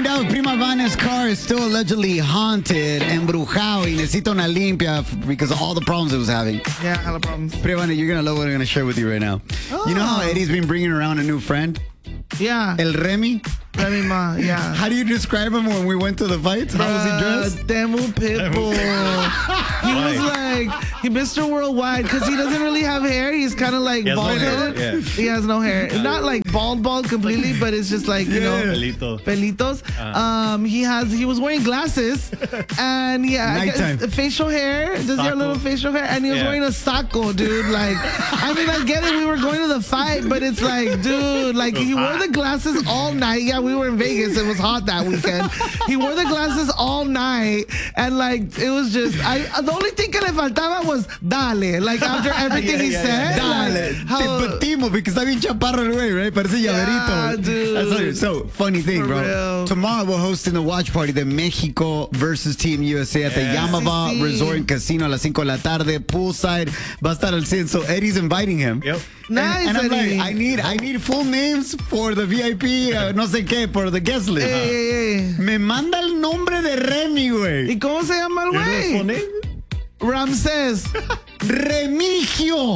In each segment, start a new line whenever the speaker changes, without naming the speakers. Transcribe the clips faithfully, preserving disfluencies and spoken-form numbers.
find out Prima Vanna's car is still allegedly haunted, embrujado, y necesita una limpia because of all the problems it was having.
Yeah, hella problems.
Prima Vanna, you're going to love what I'm going to share with you right now. Oh. You know how Eddie's been bringing around a new friend?
Yeah.
El Remy?
Remy Ma, yeah.
How do you describe him when we went to the fights? How was he dressed?
Demu Pitbull. He was like he Mister Worldwide because he doesn't really have hair. He's kind of like bald headed.
No yeah.
He has no hair. Not like bald bald completely, but it's just like, you know,
Pelito.
pelitos.
Uh-huh.
Um, he has he was wearing glasses and yeah,
Nighttime.
facial hair. Does he have a little facial hair? And he was
Yeah.
wearing a saco, dude. Like, I mean, I get it. We were going to the fight, but it's like, dude, like he wore the glasses all night. Yeah, we were in Vegas. It was hot that weekend. He wore the glasses all night, and like it was just. I the only thing que le faltaba was dale. Like after everything
Yeah,
he
yeah,
said,
Dale.
like, how-
Te patimos because está bien chaparro el güey, right? Parece
Yeah,
llaverito.
dude.
That's like, so, funny thing,
For
bro.
real.
Tomorrow we're hosting the watch party, the Mexico versus Team U S A at the
Yeah.
Yamava
Sí, sí.
Resort and Casino a las cinco de la tarde, poolside. Va a estar al cien. So Eddie's inviting him.
Yep.
nice.
And I'm
Eddie.
like, I need, I need full names for the V I P, uh, no sé qué, for the guest list.
Ey, ey, ey.
Me manda el nombre de Remy, güey.
¿Y cómo se llama el
You know his full
güey?
name?
Ramsés.
Remigio.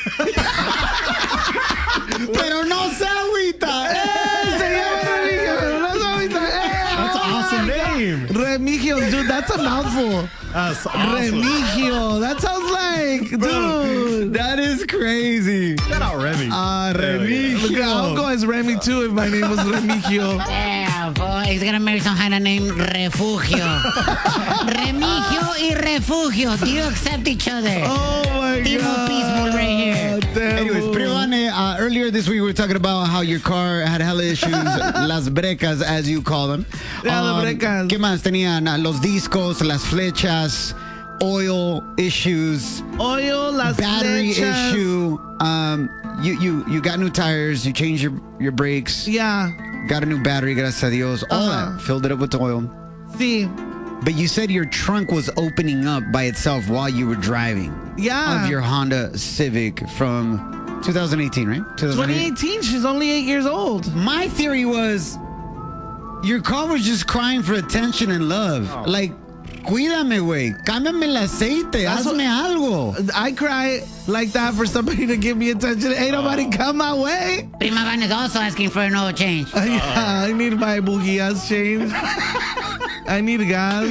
Pero no se agüita. ¡Eh!
Se llama Remigio, pero no se ahorita. Eh,
That's an awesome name.
Remigio, dude, that's a mouthful.
That's awesome.
Remigio. That sounds like, dude.
That is crazy.
Shout out Remy.
Ah,
There we go.
Look, I'll
Remigio.
go as Remy too if my name was Remigio.
Yeah, boy, he's gonna marry some kind of name Refugio. Remigio y Refugio. Do you accept each other?
Oh my
Timo
god.
Peaceful right here.
Damn.
Anyways, Privane, uh, earlier this week we were talking about how your car had hella issues, las brecas as you call them.
Yeah, las brecas.
¿Qué más? Tenían uh, los discos, las flechas, oil issues,
Oil, las
battery
flechas.
issue. Um, you, you, you got new tires, you changed your, your brakes,
Yeah.
got a new battery, gracias a Dios, all
Uh-huh.
that, filled it up with oil.
Sí.
But you said your trunk was opening up by itself while you were driving.
Yeah.
Of your Honda Civic from two thousand eighteen, right? two thousand eight?
twenty eighteen. She's only eight years old.
My theory was your car was just crying for attention and love.
Oh.
Like, cuídame, güey. Cámbiame el aceite.
That's
Hazme algo.
I cry like that for somebody to give me attention. Ain't nobody come my way.
Prima Van is also asking for an oil change.
Yeah, I need my bujías changed. I need gas.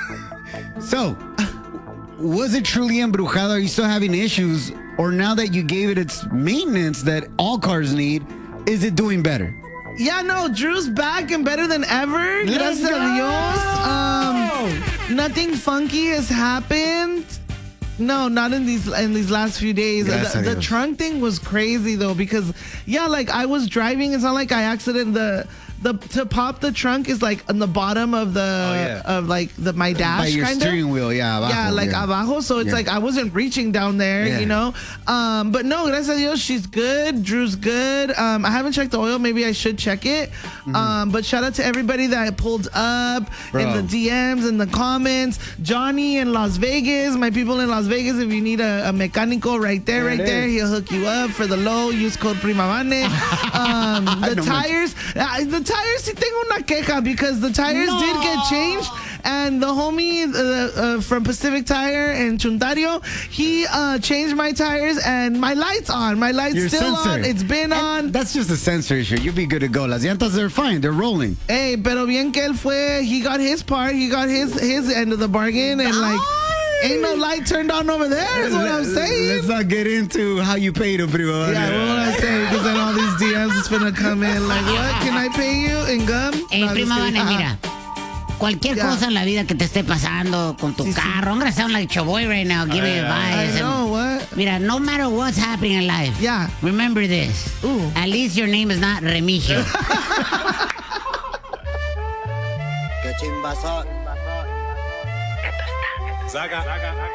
So, was it truly embrujado? Are you still having issues? Or now that you gave it its maintenance that all cars need, is it doing better?
Yeah, no, Drew's back and better than ever.
Let's
Gracias a
go.
Dios. Um, nothing funky has happened. No, not in these in these last few days.
Gracias
The,
a
the
Dios.
trunk thing was crazy though because yeah, like I was driving. It's not like I accident the. The, to pop the trunk is like on the bottom of the
yeah.
of like the my dash
By your
kind
steering
of
wheel, yeah. Abajo,
yeah like
yeah.
abajo, so it's
Yeah.
like I wasn't reaching down there,
Yeah.
you know. Um, but no, gracias a Dios, she's good. Drew's good. Um, I haven't checked the oil. Maybe I should check it.
Mm-hmm.
Um, but shout out to everybody that pulled up
Bro.
in the D Ms and the comments. Johnny in Las Vegas, my people in Las Vegas. If you need a, a mecánico right there,
There
right
it
there,
is.
he'll hook you up for the low. Use code Primavane. Um, the
No
tires, uh, the tires. Sí tengo una queja because the tires did get changed, and the homie uh, uh, from Pacific Tire in Chuntario, he uh, changed my tires and my lights on. My lights
Your
still
sensor.
on. It's been
And
on.
That's just a sensor issue. You'll be good to go. Las llantas, they're fine. They're rolling.
Hey, pero bien que él fue. He got his part. He got his his end of the bargain, and like, ain't no light turned on over there. Is what I'm saying.
Let's not get into how you paid him, primo.
Yeah, what would I say? Because then all these D Ms is finna come in like, what? Can I pay you in gum?
Hey,
No, I'm just
Prima
kidding.
Van,
Uh-uh.
mira. Cualquier
Yeah.
cosa en la vida que te esté pasando con tu
Sí, sí.
carro. I'm gonna sound like your boy right now, giving
I
advice.
I know, what?
Mira, no matter what's happening in life,
Yeah.
remember this.
Ooh.
At least your name is not Remigio.
Qué chimba soy.
Saga.